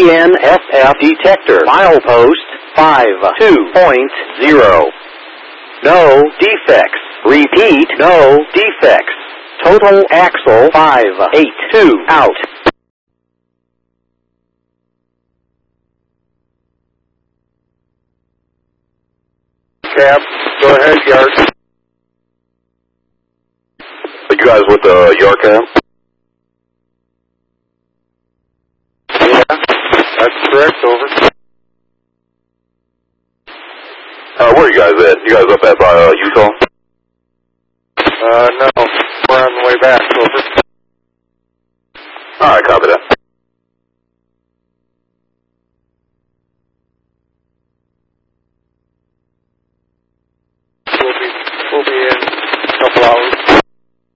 BNSF detector. Milepost 52.0. No defects. Repeat, no defects. Total axle 582 out. Cab, go ahead, yard. Are you guys with the yard cab? Yeah, that's correct, over. Where are you guys at? You guys up at Utah? No, we're on the way back.